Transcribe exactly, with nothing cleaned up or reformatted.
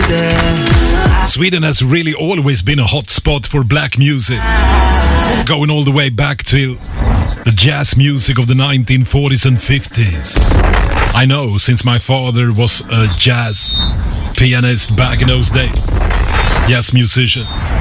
Sweden has really always been a hot spot for black music, going all the way back to the jazz music of the nineteen forties and fifties. I know, since my father was a jazz pianist back in those days, jazz musician.